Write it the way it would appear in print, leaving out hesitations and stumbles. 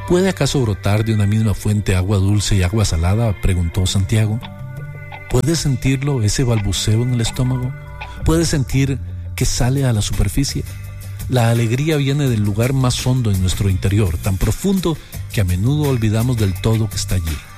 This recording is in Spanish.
¿Puede acaso brotar de una misma fuente agua dulce y agua salada?, preguntó Santiago. ¿Puedes sentirlo, ese balbuceo en el estómago? ¿Puedes sentir que sale a la superficie? La alegría viene del lugar más hondo en nuestro interior, tan profundo que a menudo olvidamos del todo que está allí.